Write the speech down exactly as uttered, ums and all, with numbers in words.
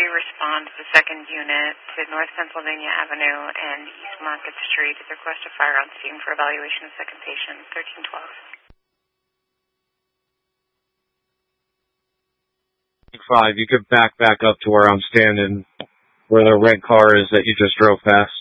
three, respond to the second unit to North Pennsylvania Avenue and East Market Street. Request a fire on scene for evaluation of second patient, thirteen twelve. Five, you could back back up to where I'm standing, where the red car is that you just drove past.